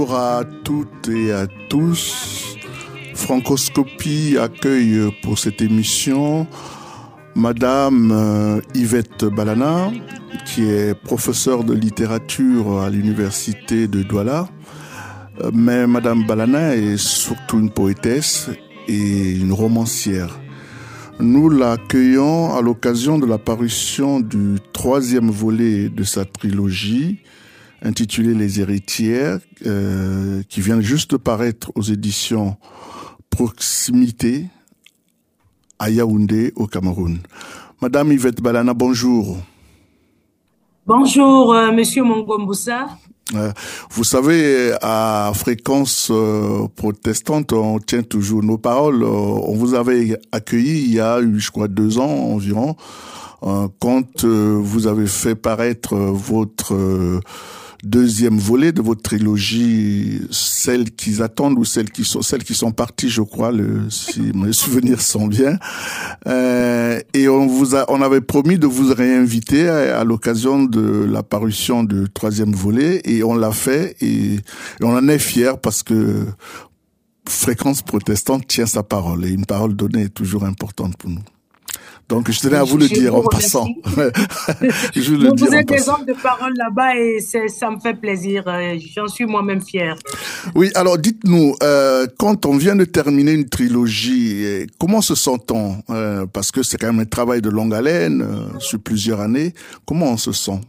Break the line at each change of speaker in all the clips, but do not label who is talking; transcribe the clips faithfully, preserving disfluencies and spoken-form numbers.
Bonjour à toutes et à tous. Francoscopie accueille pour cette émission Madame euh, Yvette Balana, qui est professeure de littérature à l'université de Douala. Mais Madame Balana est surtout une poétesse et une romancière. Nous l'accueillons à l'occasion de la parution du troisième volet de sa trilogie, intitulée Les Héritières, euh, qui vient juste de paraître aux éditions Proximité à Yaoundé, au Cameroun. Madame Yvette Balana, bonjour.
Bonjour, euh, Monsieur Mongomboussa.
Euh, vous savez, à Fréquence euh, protestante, on tient toujours nos paroles. Euh, on vous avait accueilli il y a eu, je crois, deux ans environ, euh, quand euh, vous avez fait paraître euh, votre euh, deuxième volet de votre trilogie, celles qu'ils attendent ou celles qui sont celles qui sont parties, je crois, le, si mes souvenirs sont bien. Euh, et on vous a, on avait promis de vous réinviter à, à l'occasion de la parution du troisième volet, et on l'a fait, et, et on en est fiers parce que Fréquence protestante tient sa parole, et une parole donnée est toujours importante pour nous. Donc, je tenais à vous le
Je
dire
vous
en passant. Je
vous
le dire
vous
en
êtes des
passant.
hommes de parole là-bas et c'est, ça me fait plaisir. euh, J'en suis moi-même fière.
Oui, alors dites-nous, euh, quand on vient de terminer une trilogie, eh, comment se sent-on euh, Parce que c'est quand même un travail de longue haleine, euh, sur plusieurs années. Comment on se sent?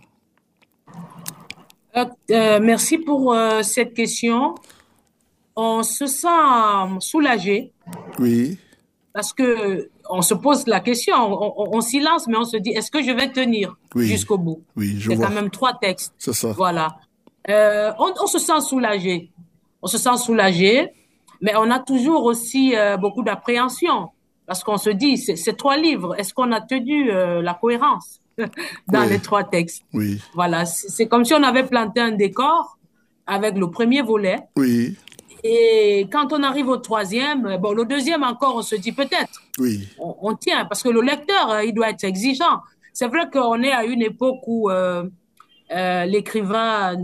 Euh, euh, merci pour euh, cette question. On se sent soulagé
Oui,
parce que on se pose la question, on, on, on s'y lance, mais on se dit, est-ce que je vais tenir
oui,
jusqu'au bout?
oui, je
C'est quand
vois.
même trois textes.
C'est ça.
Voilà. Euh, on, on se sent soulagé. On se sent soulagé, mais on a toujours aussi euh, beaucoup d'appréhension parce qu'on se dit, c'est, c'est trois livres. Est-ce qu'on a tenu euh, la cohérence dans
Oui,
les trois textes?
oui,
Voilà. C'est, c'est comme si on avait planté un décor avec le premier volet.
oui,
Et quand on arrive au troisième, euh, bon, le deuxième encore, on se dit peut-être,
oui,
on, on tient parce que le lecteur, euh, il doit être exigeant. C'est vrai qu'on est à une époque où euh, euh, l'écrivain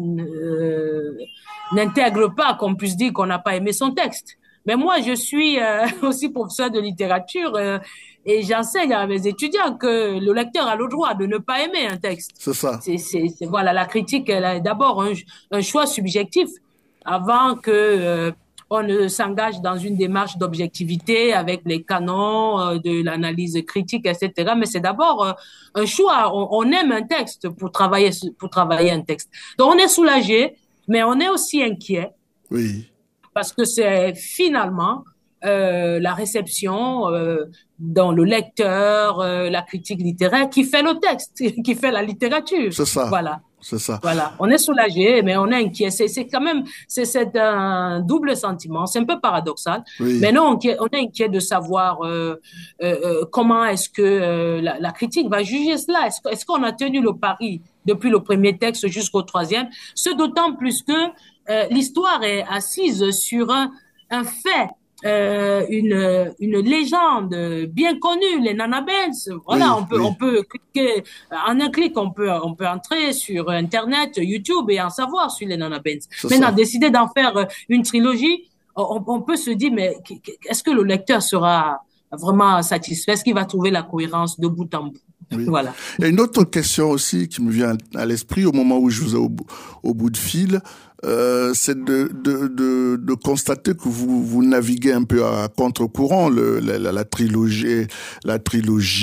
euh, n'intègre pas qu'on puisse dire qu'on n'a pas aimé son texte. Mais moi, je suis euh, aussi professeur de littérature euh, et j'enseigne à mes étudiants que le lecteur a le droit de ne pas aimer un texte.
c'est ça.
C'est, c'est, c'est voilà, la critique, elle est d'abord un, un choix subjectif avant que euh, on ne s'engage dans une démarche d'objectivité avec les canons euh, de l'analyse critique, et cetera. Mais c'est d'abord euh, un choix. On, on aime un texte pour travailler pour travailler un texte. Donc on est soulagé, mais on est aussi inquiet
Oui,
parce que c'est finalement euh, la réception euh, dans le lecteur, euh, la critique littéraire qui fait le texte, qui fait la littérature.
c'est ça.
Voilà.
C'est ça.
Voilà, on est soulagé, mais on est inquiet. C'est, c'est quand même, c'est, c'est un double sentiment. C'est un peu paradoxal, mais
Oui,
non, on, on est inquiet de savoir euh, euh, euh, comment est-ce que euh, la, la critique va juger cela. Est-ce, est-ce qu'on a tenu le pari depuis le premier texte jusqu'au troisième? Ce d'autant plus que euh, l'histoire est assise sur un, un fait. Euh, une une légende bien connue, les Nana Benz. Voilà,
oui,
on peut on
oui,
peut cliquer en un clic, on peut on peut entrer sur Internet, YouTube et en savoir sur les Nana Benz.
c'est
Maintenant,
ça.
décider d'en faire une trilogie, on, on peut se dire mais est-ce que le lecteur sera vraiment satisfait? Est-ce qu'il va trouver la cohérence de bout en bout?
Oui.
Voilà.
Il y a une autre question aussi qui me vient à l'esprit au moment où je vous ai au, bout- au bout de fil, euh, c'est de, de, de, de constater que vous, vous naviguez un peu à contre-courant, le, la, la, la trilogie, la trilogie.